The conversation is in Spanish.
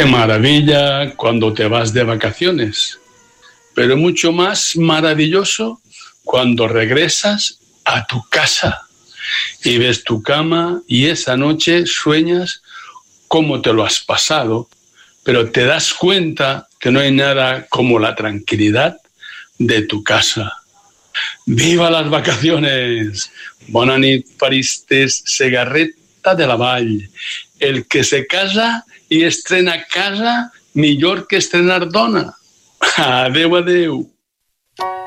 Qué maravilla cuando te vas de vacaciones, pero mucho más maravilloso cuando regresas a tu casa y ves tu cama y esa noche sueñas cómo te lo has pasado, pero te das cuenta que no hay nada como la tranquilidad de tu casa. ¡Viva las vacaciones! Bona nit, Faristes, Segarreta de la Vall. El que se casa i estrena casa, millor que estrenar dona. Adeu, adeu.